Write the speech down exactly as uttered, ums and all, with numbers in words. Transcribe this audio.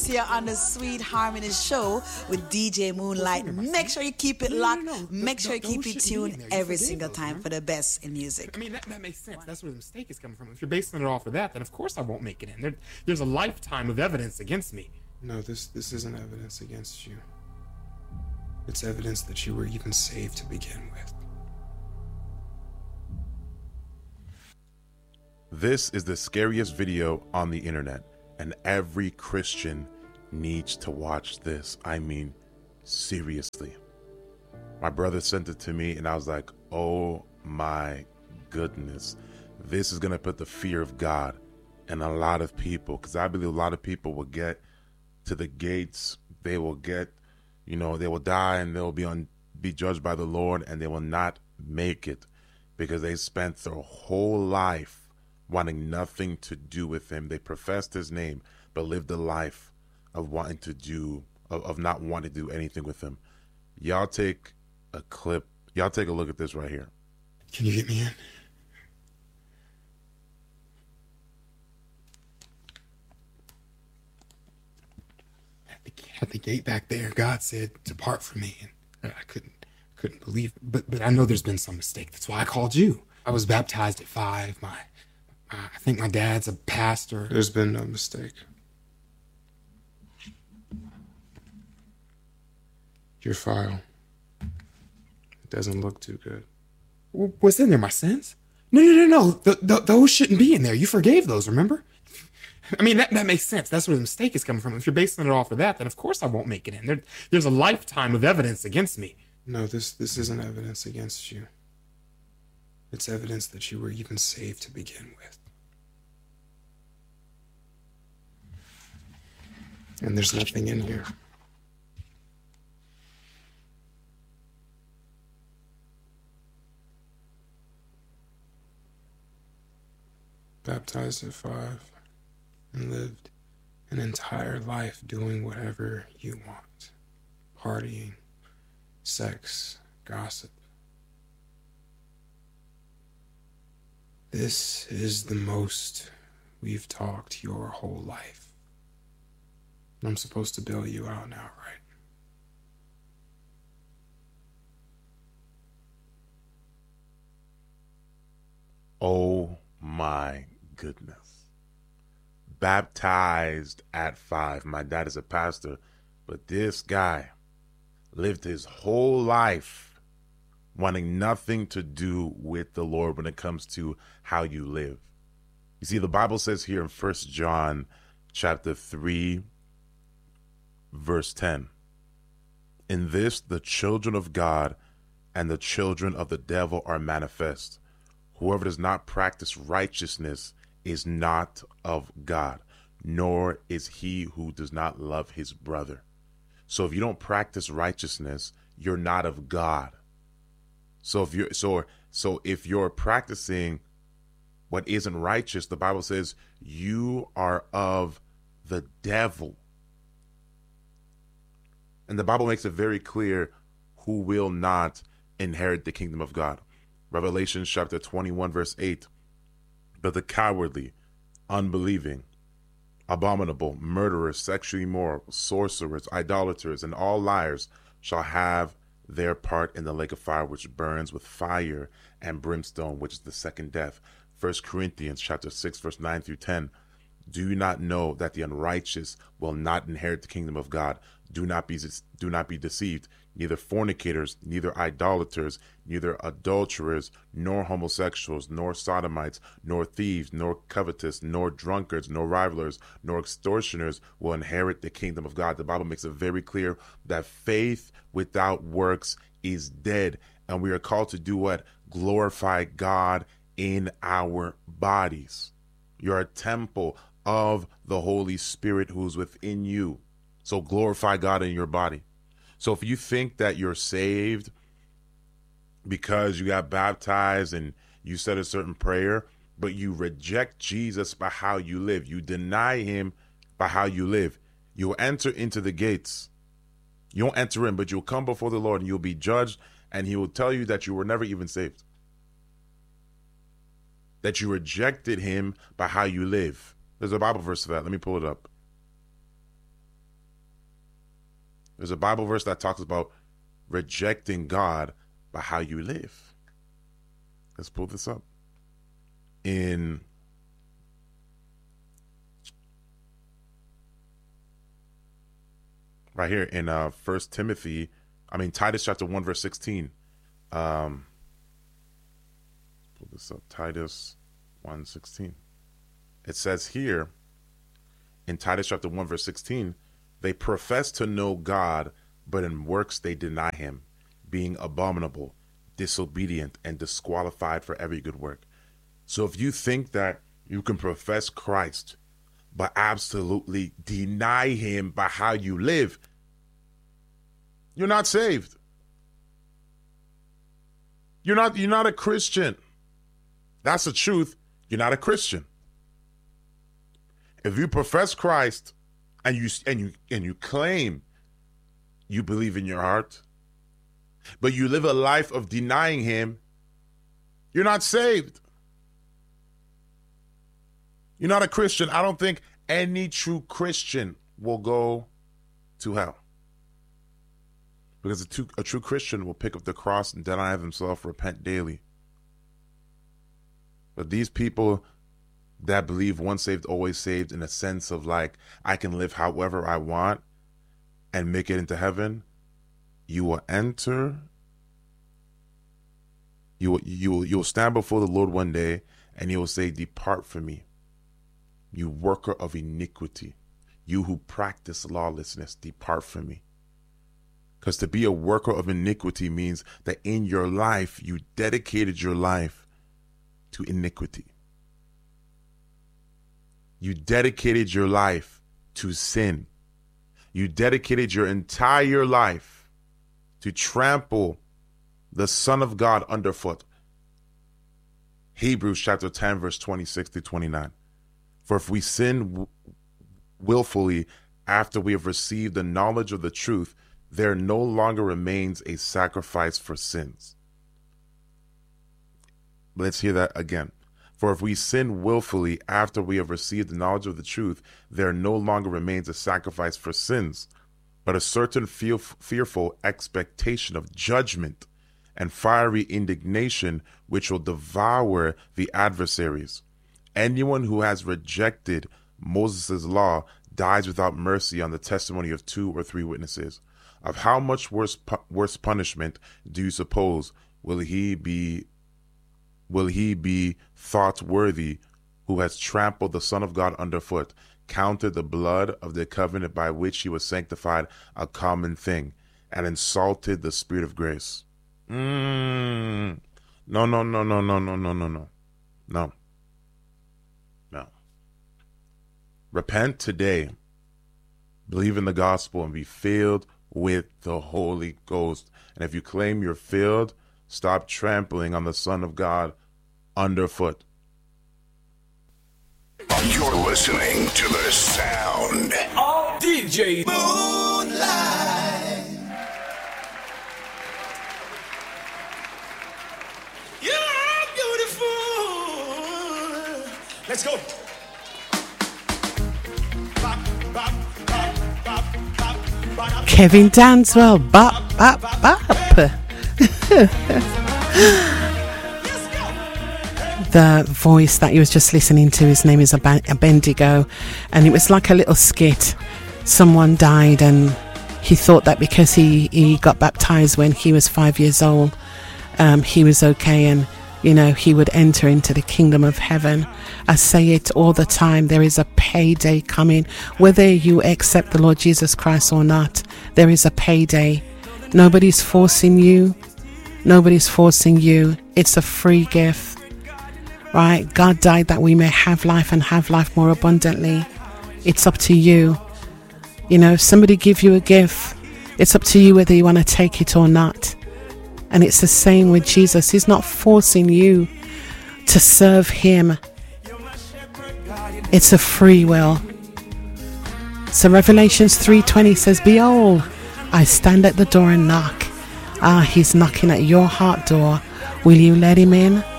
Here on the Sweet Harmony Show with D J Moonlight. Make sure you keep it locked. No, no, no. Make Th- sure you th- keep those it shouldn't be in tuned there. You every forgave single those, time remember? for the best in music. I mean, that, that makes sense. That's where the mistake is coming from. If you're basing it off of that, then of course I won't make it in. There, there's a lifetime of evidence against me. No, this this isn't evidence against you. It's evidence that you were even saved to begin with. This is the scariest video on the internet, and every Christian needs to watch this. I mean, seriously. My brother sent it to me, and I was like, oh my goodness. This is going to put the fear of God in a lot of people, because I believe a lot of people will get to the gates. They will get, you know, they will die, and they'll be on, be judged by the Lord, and they will not make it because they spent their whole life wanting nothing to do with him. They professed his name, but lived a life of wanting to do, of, of not wanting to do anything with him. Y'all take a clip. Y'all take a look at this right here. Can you get me in? At the, at the gate back there, God said, "Depart from me," and I couldn't couldn't believe it. But but I know there's been some mistake. That's why I called you. I was baptized at five. My I think my dad's a pastor. There's been no mistake. Your file. It doesn't look too good. What's in there, my sins? No, no, no, no. Th- th- those shouldn't be in there. You forgave those, remember? I mean, that, that makes sense. That's where the mistake is coming from. If you're basing it off of that, then of course I won't make it in. There, there's a lifetime of evidence against me. No, this this isn't evidence against you. It's evidence that you were even saved to begin with. And there's nothing in here. Baptized at five and lived an entire life doing whatever you want. Partying, sex, gossip. This is the most we've talked your whole life. I'm supposed to bail you out now, right? Oh my goodness. Baptized at five. My dad is a pastor, but this guy lived his whole life wanting nothing to do with the Lord when it comes to how you live. You see, the Bible says here in First John chapter three, verse ten, in this the children of God and the children of the devil are manifest. Whoever does not practice righteousness is not of God, nor is he who does not love his brother. So if you don't practice righteousness, you're not of God. So if you're so so if you're practicing what isn't righteous, the Bible says you are of the devil. And the Bible makes it very clear who will not inherit the kingdom of God. Revelation chapter twenty-one, verse eight. But the cowardly, unbelieving, abominable, murderers, sexually immoral, sorcerers, idolaters, and all liars shall have their part in the lake of fire, which burns with fire and brimstone, which is the second death. First Corinthians chapter six, verse nine through ten. Do you not know that the unrighteous will not inherit the kingdom of God? Do not be do not be deceived. Neither fornicators, neither idolaters, neither adulterers, nor homosexuals, nor sodomites, nor thieves, nor covetous, nor drunkards, nor rivalers, nor extortioners will inherit the kingdom of God. The Bible makes it very clear that faith without works is dead. And we are called to do what? Glorify God in our bodies. You're a temple of the Holy Spirit who's within you. So glorify God in your body. So if you think that you're saved because you got baptized and you said a certain prayer, but you reject Jesus by how you live, you deny him by how you live, you'll enter into the gates. You won't enter in, but you'll come before the Lord and you'll be judged, and he will tell you that you were never even saved. That you rejected him by how you live. There's a Bible verse for that. Let me pull it up. There's a Bible verse that talks about rejecting God by how you live. Let's pull this up. In right here in uh First Timothy, I mean Titus chapter one verse sixteen. Um, pull this up. Titus one sixteen. It says here in Titus chapter one verse sixteen, they profess to know God, but in works they deny him, being abominable, disobedient, and disqualified for every good work. So if you think that you can profess Christ but absolutely deny him by how you live, you're not saved. You're not, you're not a Christian. That's the truth. You're not a Christian. If you profess Christ and you and you and you claim you believe in your heart, but you live a life of denying him, you're not saved. You're not a Christian. I don't think any true Christian will go to hell. Because a, true, a true Christian will pick up the cross and deny himself, repent daily. But these people that believe once saved, always saved, in a sense of like, I can live however I want and make it into heaven, you will enter, you will, you will, you will stand before the Lord one day and he will say, depart from me, you worker of iniquity, you who practice lawlessness, depart from me. Because to be a worker of iniquity means that in your life, you dedicated your life to iniquity. You dedicated your life to sin. You dedicated your entire life to trample the Son of God underfoot. Hebrews chapter ten, verse twenty-six to twenty-nine. For if we sin w- willfully after we have received the knowledge of the truth, there no longer remains a sacrifice for sins. Let's hear that again. For if we sin willfully after we have received the knowledge of the truth, there no longer remains a sacrifice for sins, but a certain fear- fearful expectation of judgment and fiery indignation which will devour the adversaries. Anyone who has rejected Moses' law dies without mercy on the testimony of two or three witnesses. Of how much worse pu- worse punishment do you suppose will he be will he be thought worthy who has trampled the Son of God underfoot, counted the blood of the covenant by which he was sanctified a common thing, and insulted the Spirit of grace? Mm. No, no, no, no, no, no, no, no, no. No. No. Repent today. Believe in the gospel and be filled with the Holy Ghost. And if you claim you're filled, stop trampling on the Son of God underfoot. You're listening to the sound of D J Moonlight. You're beautiful. Let's go. Bop, bop, bop, bop, bop, bop. Kevin Danswell, bop, bop, bop. The voice that you was just listening to, his name is Bendigo, and it was like a little skit. Someone died and he thought that because he, he got baptized when he was five years old, um, he was okay, and you know, he would enter into the kingdom of heaven. I say it all the time, there is a payday coming. Whether you accept the Lord Jesus Christ or not, there is a payday. Nobody's forcing you. Nobody's forcing you. It's a free gift. Right? God died that we may have life and have life more abundantly. It's up to you. You know, if somebody give you a gift, it's up to you whether you want to take it or not. And it's the same with Jesus. He's not forcing you to serve him. It's a free will. So Revelations three twenty says, behold, I stand at the door and knock. Ah, he's knocking at your heart door. Will you let him in?